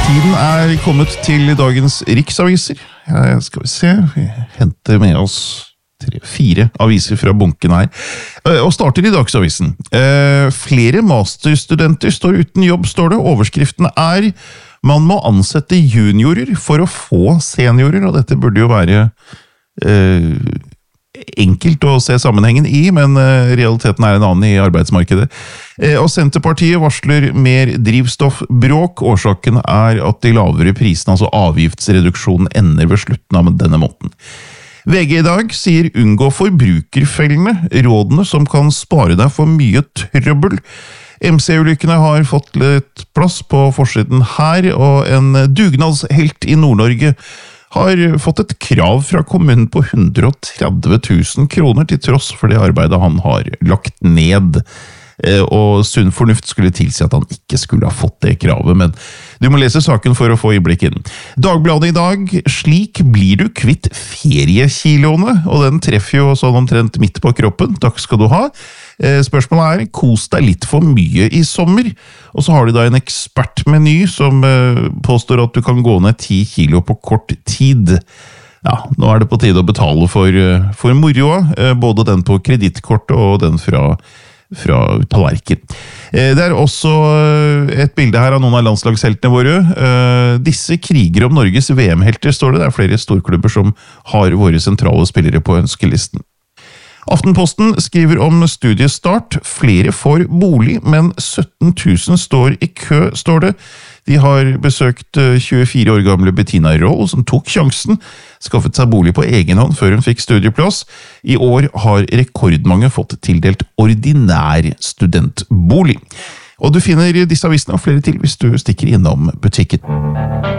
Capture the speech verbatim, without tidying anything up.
Tiden er kommet til dagens riksaviser. Ja, skal vi se, vi henter med oss tre, fire aviser fra bunken her. Og starter i Dagsavisen. Flere masterstudenter står uten jobb, står det. Overskriften er man må ansette juniorer for å få seniorer, og dette burde jo være eh, enkelt å se sammenhengen i, men eh, realiteten er en annen i arbeidsmarkedet. Eh, og Senterpartiet varsler mer drivstoffbråk. Årsaken er at de lavere prisene, altså avgiftsreduksjonen, ender ved slutten av denne måneden. V G i dag sier unngå forbrukerfellene, rådene som kan spare deg for mye trøbbel. M C-ulykkene har fått litt plass på forsiden her, og en dugnadshelt i Nord-Norge har fått et krav fra kommunen på hundre og tretti tusen kroner til tross for det arbeidet han har lagt ned. Og sunn fornuft skulle tilsi at han ikke skulle ha fått det kravet, men du må lese saken for å få innblikk i den. Dagbladet i dag, slik blir du kvitt feriekiloene, og den treffer jo sånn omtrent midt på kroppen. Takk skal du ha. Spørsmålet er, kos deg litt for mye i sommer, og så har de da en ekspertmeny som påstår at du kan gå ned ti kilo på kort tid. Ja, nå er det på tide å betale for, for moroa, både den på kredittkortet og den fra fra tallerken. Det er også et bilde her av noen av landslagsheltene våre. Disse kriger om Norges V M-helter, står det. Det er flere storklubber som har våre sentrale spillere på ønskelisten. Aftenposten skriver om studiestart. Flere får bolig, men sytten tusen står i kø, står det. De har besøkt tjuefire år gamle Bettina Roll, som tok sjansen, skaffet seg bolig på egen hånd før hun fikk studieplass. I år har rekordmange fått tildelt ordinær studentbolig. Og du finner disse avisene og flere til hvis du stikker innom butikken.